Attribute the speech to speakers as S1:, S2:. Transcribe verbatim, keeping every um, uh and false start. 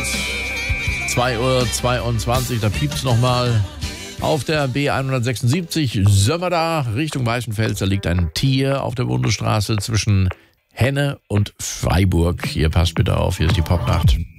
S1: zwei Uhr zweiundzwanzig, da piept's nochmal. Auf der B hundertsechsundsiebzig sind wir da, Richtung Weißenfels. Da liegt ein Tier auf der Bundesstraße zwischen Henne und Freiburg. Hier, passt bitte auf, hier ist die Popnacht.